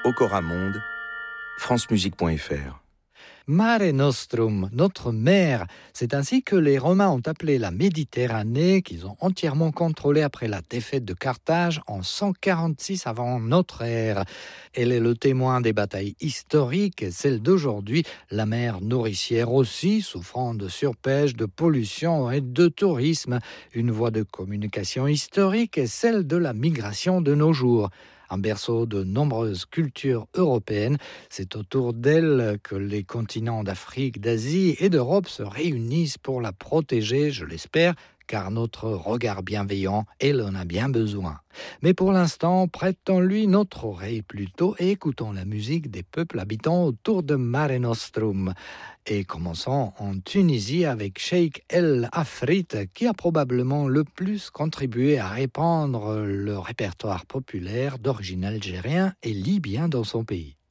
Okora Monde, francemusique.fr. Mare Nostrum, notre mer, c'est ainsi que les Romains ont appelé la Méditerranée, qu'ils ont entièrement contrôlée après la défaite de Carthage en 146 avant notre ère. Elle est le témoin des batailles historiques et celle d'aujourd'hui, la mer nourricière aussi, souffrant de surpêche, de pollution et de tourisme. Une voie de communication historique est celle de la migration de nos jours. Un berceau de nombreuses cultures européennes, c'est autour d'elle que les continents d'Afrique, d'Asie et d'Europe se réunissent pour la protéger, je l'espère, car notre regard bienveillant, elle en a bien besoin. Mais pour l'instant, prêtons-lui notre oreille plutôt et écoutons la musique des peuples habitant autour de Mare Nostrum. Et commençons en Tunisie avec Cheikh El Afrit, qui a probablement le plus contribué à répandre le répertoire populaire d'origine algérien et libyen dans son pays.